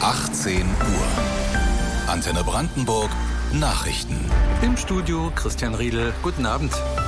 18 Uhr. Antenne Brandenburg Nachrichten. Im Studio Christian Riedel. Guten Abend.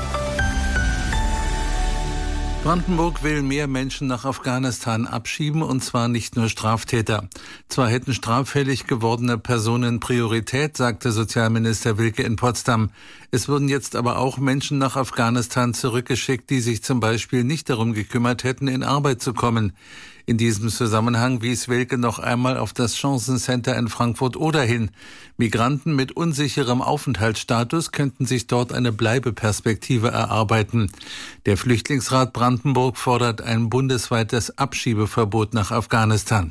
Brandenburg will mehr Menschen nach Afghanistan abschieben, und zwar nicht nur Straftäter. Zwar hätten straffällig gewordene Personen Priorität, sagte Sozialminister Wilke in Potsdam. Es würden jetzt aber auch Menschen nach Afghanistan zurückgeschickt, die sich zum Beispiel nicht darum gekümmert hätten, in Arbeit zu kommen. In diesem Zusammenhang wies Wilke noch einmal auf das Chancencenter in Frankfurt-Oder hin. Migranten mit unsicherem Aufenthaltsstatus könnten sich dort eine Bleibeperspektive erarbeiten. Der Flüchtlingsrat Brandenburg fordert ein bundesweites Abschiebeverbot nach Afghanistan.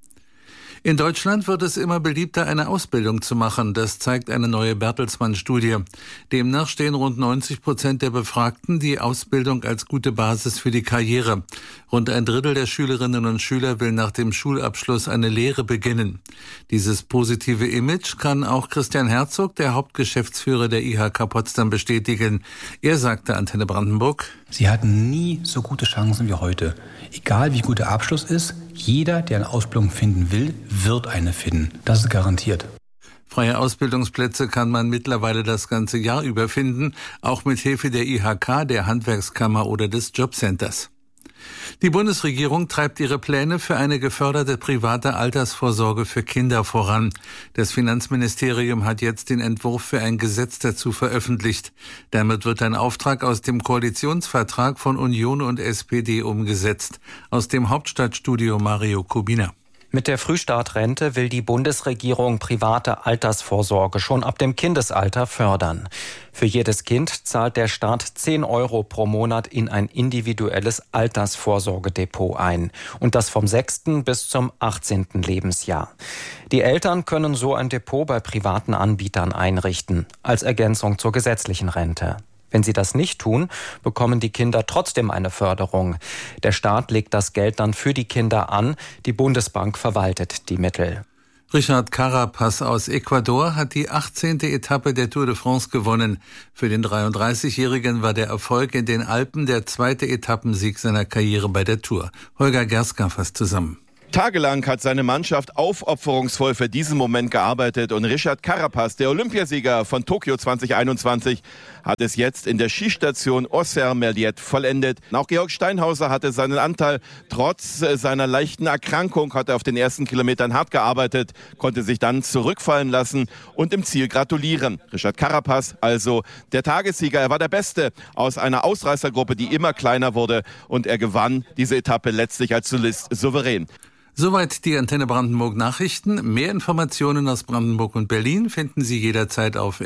In Deutschland wird es immer beliebter, eine Ausbildung zu machen. Das zeigt eine neue Bertelsmann-Studie. Demnach stehen rund 90% der Befragten die Ausbildung als gute Basis für die Karriere. Rund ein Drittel der Schülerinnen und Schüler will nach dem Schulabschluss eine Lehre beginnen. Dieses positive Image kann auch Christian Herzog, der Hauptgeschäftsführer der IHK Potsdam, bestätigen. Er sagte Antenne Brandenburg: Sie hatten nie so gute Chancen wie heute. Egal wie gut der Abschluss ist, jeder, der eine Ausbildung finden will, wird eine finden. Das ist garantiert. Freie Ausbildungsplätze kann man mittlerweile das ganze Jahr über finden, auch mit Hilfe der IHK, der Handwerkskammer oder des Jobcenters. Die Bundesregierung treibt ihre Pläne für eine geförderte private Altersvorsorge für Kinder voran. Das Finanzministerium hat jetzt den Entwurf für ein Gesetz dazu veröffentlicht. Damit wird ein Auftrag aus dem Koalitionsvertrag von Union und SPD umgesetzt. Aus dem Hauptstadtstudio Mario Kubina. Mit der Frühstartrente will die Bundesregierung private Altersvorsorge schon ab dem Kindesalter fördern. Für jedes Kind zahlt der Staat 10 € pro Monat in ein individuelles Altersvorsorgedepot ein. Und das vom 6. bis zum 18. Lebensjahr. Die Eltern können so ein Depot bei privaten Anbietern einrichten, als Ergänzung zur gesetzlichen Rente. Wenn sie das nicht tun, bekommen die Kinder trotzdem eine Förderung. Der Staat legt das Geld dann für die Kinder an, die Bundesbank verwaltet die Mittel. Richard Carapaz aus Ecuador hat die 18. Etappe der Tour de France gewonnen. Für den 33-Jährigen war der Erfolg in den Alpen der zweite Etappensieg seiner Karriere bei der Tour. Holger Gerska fasst zusammen. Tagelang hat seine Mannschaft aufopferungsvoll für diesen Moment gearbeitet und Richard Carapaz, der Olympiasieger von Tokio 2021, hat es jetzt in der Skistation Auxerre-Merliet vollendet. Auch Georg Steinhauser hatte seinen Anteil. Trotz seiner leichten Erkrankung hat er auf den ersten Kilometern hart gearbeitet, konnte sich dann zurückfallen lassen und im Ziel gratulieren. Richard Carapaz, also der Tagessieger. Er war der Beste aus einer Ausreißergruppe, die immer kleiner wurde, und er gewann diese Etappe letztlich als Solist souverän. Soweit die Antenne Brandenburg Nachrichten. Mehr Informationen aus Brandenburg und Berlin finden Sie jederzeit auf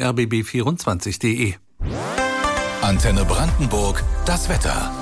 rbb24.de. Antenne Brandenburg, das Wetter.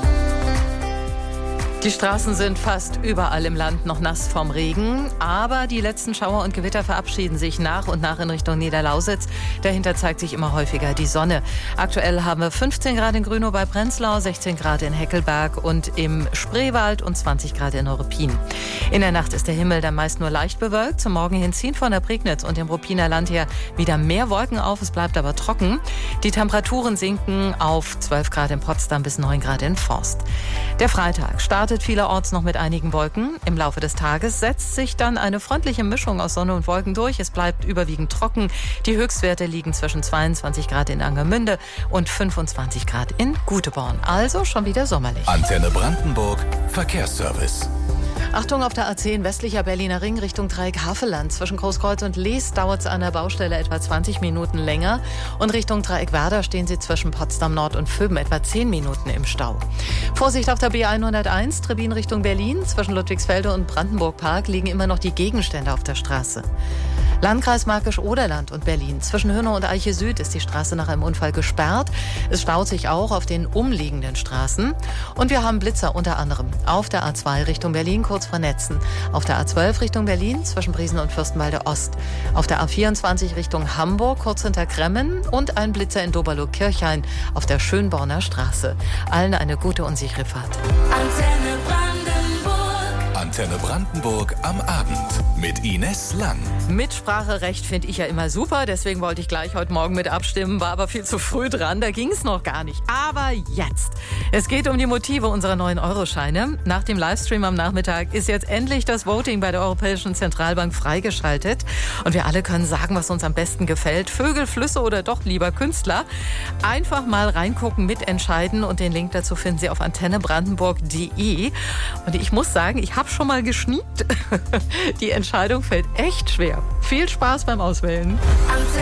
Die Straßen sind fast überall im Land noch nass vom Regen, aber die letzten Schauer und Gewitter verabschieden sich nach und nach in Richtung Niederlausitz. Dahinter zeigt sich immer häufiger die Sonne. Aktuell haben wir 15 Grad in Grünow bei Prenzlau, 16 Grad in Heckelberg und im Spreewald und 20 Grad in Neuruppin. In der Nacht ist der Himmel dann meist nur leicht bewölkt. Zum Morgen hin ziehen von der Prignitz und dem Ruppiner Land her wieder mehr Wolken auf. Es bleibt aber trocken. Die Temperaturen sinken auf 12 Grad in Potsdam bis 9 Grad in Forst. Der Freitag startet vielerorts noch mit einigen Wolken. Im Laufe des Tages setzt sich dann eine freundliche Mischung aus Sonne und Wolken durch. Es bleibt überwiegend trocken. Die Höchstwerte liegen zwischen 22 Grad in Angermünde und 25 Grad in Guteborn. Also schon wieder sommerlich. Antenne Brandenburg Verkehrsservice. Achtung, auf der A10 westlicher Berliner Ring Richtung Dreieck Havelland. Zwischen Großkreuz und Lees dauert es an der Baustelle etwa 20 Minuten länger. Und Richtung Dreieck Werder stehen Sie zwischen Potsdam Nord und Vöben etwa 10 Minuten im Stau. Vorsicht auf der B101, Trebin Richtung Berlin. Zwischen Ludwigsfelde und Brandenburg Park liegen immer noch die Gegenstände auf der Straße. Landkreis Märkisch-Oderland und Berlin. Zwischen Hönnow und Eiche Süd ist die Straße nach einem Unfall gesperrt. Es staut sich auch auf den umliegenden Straßen. Und wir haben Blitzer unter anderem auf der A2 Richtung Berlin, kurz vor Netzen. Auf der A12 Richtung Berlin, zwischen Briesen und Fürstenwalde Ost. Auf der A24 Richtung Hamburg, kurz hinter Kremmen. Und ein Blitzer in Doberloh-Kirchhain auf der Schönborner Straße. Allen eine gute und sichere Fahrt. Antenne Antenne Brandenburg am Abend mit Ines Lang. Mitspracherecht finde ich ja immer super, deswegen wollte ich gleich heute Morgen mit abstimmen, war aber viel zu früh dran, da ging es noch gar nicht. Aber jetzt. Es geht um die Motive unserer neuen Euroscheine. Nach dem Livestream am Nachmittag ist jetzt endlich das Voting bei der Europäischen Zentralbank freigeschaltet. Und wir alle können sagen, was uns am besten gefällt. Vögel, Flüsse oder doch lieber Künstler. Einfach mal reingucken, mitentscheiden und den Link dazu finden Sie auf antennebrandenburg.de. Und ich muss sagen, ich habe schon mal geschniegt. Die Entscheidung fällt echt schwer. Viel Spaß beim Auswählen.